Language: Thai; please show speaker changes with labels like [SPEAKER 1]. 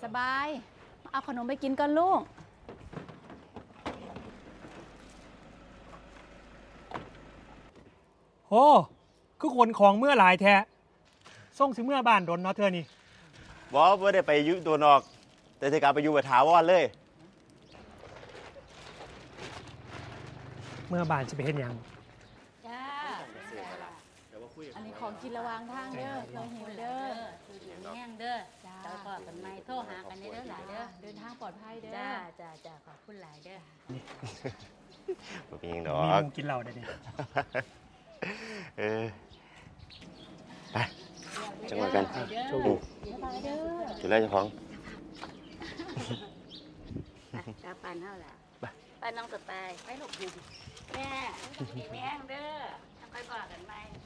[SPEAKER 1] สบายเอาขนมไปกินก่อนลูก
[SPEAKER 2] โอ้คือคนของเมื่อหลายแท้ส่งสิเมื่อบ้านโดนเนาะเธอนี่
[SPEAKER 3] บ่ได้ไปอยู่ตัวนอกแต่จะกลับไปอยู่กับถาวรเลย
[SPEAKER 2] เมื่อบ้านจะไปเห็นยัง
[SPEAKER 1] จ้าอันนี้ของกินระวางทางเด้อเราหิวเด้อ
[SPEAKER 4] แห้งเด้อ
[SPEAKER 1] จ้า
[SPEAKER 4] เราพอกันไหมโทรหากันเด้อหลายเด้อ
[SPEAKER 1] เดินทางปลอดภัยเด้อ
[SPEAKER 4] จ้าขอบคุณหลายเด้อ
[SPEAKER 3] บ่มีหยังดอ
[SPEAKER 2] มี
[SPEAKER 3] ก
[SPEAKER 2] มุมกินเหล้าได้นี่
[SPEAKER 3] เออไปจังหวะกัน
[SPEAKER 2] โชคดี
[SPEAKER 1] สบายเด้อ
[SPEAKER 3] จุดแรกเจ้าของ
[SPEAKER 4] จ้าปานเท่าล่ะไปน้องสบายไปลูกแม่แห้งเด้อค่อยพอกันไหม